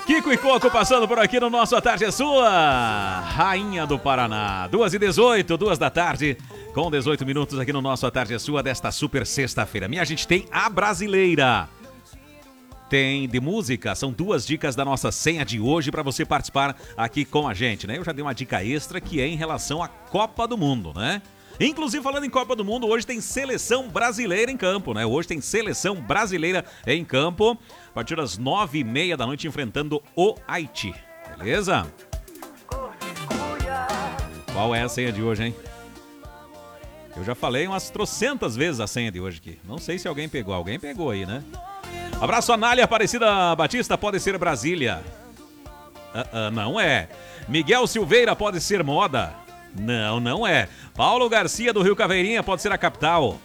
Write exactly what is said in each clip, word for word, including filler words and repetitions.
Kiko e Coco passando por aqui no nosso A Tarde é Sua, Rainha do Paraná. duas e dezoito, duas da tarde, com dezoito minutos aqui no nosso A Tarde é Sua desta super sexta-feira. Minha gente, tem a brasileira. Tem de música, são duas dicas da nossa senha de hoje para você participar aqui com a gente, né? Eu já dei uma dica extra que é em relação à Copa do Mundo, né? Inclusive, falando em Copa do Mundo, hoje tem seleção brasileira em campo, né? Hoje tem seleção brasileira em campo, a partir das nove e meia da noite, enfrentando o Haiti. Beleza? Qual é a senha de hoje, hein? Eu já falei umas trocentas vezes a senha de hoje aqui. Não sei se alguém pegou. Alguém pegou aí, né? Abraço, Anália Aparecida Batista, pode ser Brasília. Uh, uh, não é. Miguel Silveira, pode ser moda. Não, não é. Paulo Garcia do Rio Caveirinha, pode ser a capital.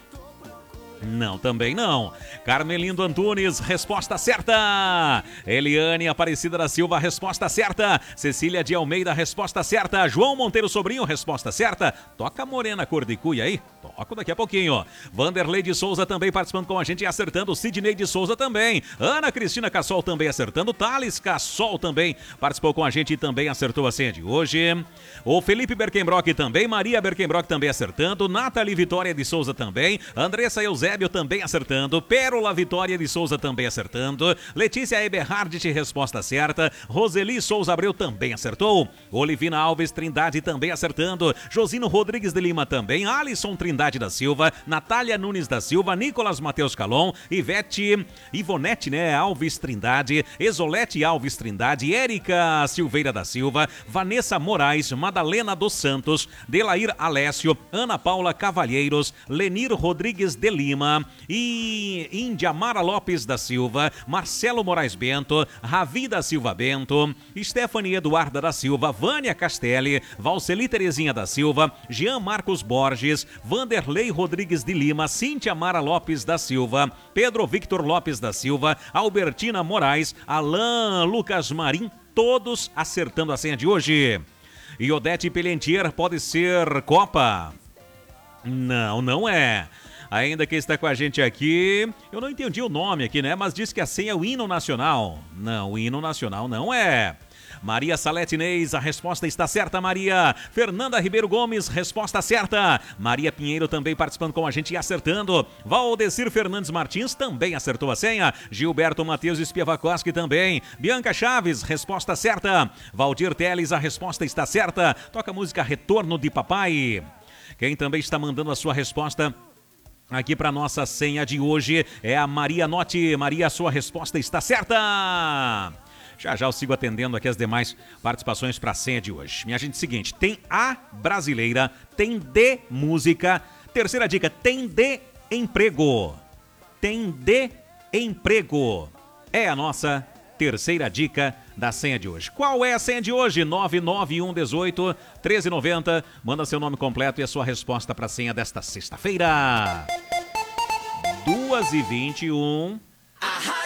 Não, também não. Carmelindo Antunes, resposta certa. Eliane Aparecida da Silva, resposta certa. Cecília de Almeida, resposta certa. João Monteiro Sobrinho, resposta certa. Toca Morena Cor de Cuia aí. Toco daqui a pouquinho. Vanderlei de Souza também participando com a gente e acertando. Sidney de Souza também. Ana Cristina Cassol também acertando. Thales Cassol também participou com a gente e também acertou a senha de hoje. O Felipe Berkenbrock também. Maria Berkenbrock também acertando. Nathalie Vitória de Souza também. Andressa Eusébio também acertando. Pérola Vitória de Souza também acertando. Letícia Eberhardt, resposta certa. Roseli Souza Abreu também acertou. Olivina Alves Trindade também acertando. Josino Rodrigues de Lima também. Alisson Trindade da Silva. Natália Nunes da Silva. Nicolas Mateus Calon. Ivete Ivonete, né? Alves Trindade. Exolete Alves Trindade. Érica Silveira da Silva. Vanessa Moraes. Madalena dos Santos. Delair Alessio. Ana Paula Cavalheiros. Lenir Rodrigues de Lima. E Indiamara Lopes da Silva. Marcelo Moraes Bento. Ravi da Silva Bento. Stephanie Eduarda da Silva. Vânia Castelli. Valceli Terezinha da Silva. Jean Marcos Borges. Vanderlei Rodrigues de Lima. Cíntia Mara Lopes da Silva. Pedro Victor Lopes da Silva. Albertina Moraes. Alain Lucas Marim. Todos acertando a senha de hoje. E Odete Pelentier, pode ser Copa? Não, não é. Ainda quem está com a gente aqui, eu não entendi o nome aqui, né? Mas diz que a senha é o hino nacional. Não, o hino nacional não é. Maria Salete Inês, a resposta está certa, Maria. Fernanda Ribeiro Gomes, resposta certa. Maria Pinheiro também participando com a gente e acertando. Valdecir Fernandes Martins também acertou a senha. Gilberto Matheus Spiavakoski também. Bianca Chaves, resposta certa. Valdir Teles, a resposta está certa. Toca a música Retorno de Papai. Quem também está mandando a sua resposta aqui para nossa senha de hoje é a Maria Notti. Maria, a sua resposta está certa. Já já eu sigo atendendo aqui as demais participações para a senha de hoje. Minha gente, seguinte, tem a brasileira, tem de música. Terceira dica, tem de emprego. Tem de emprego. É a nossa terceira dica da senha de hoje. Qual é a senha de hoje? nove nove um um oito, treze noventa. Manda seu nome completo e a sua resposta para a senha desta sexta-feira. duas e vinte e um.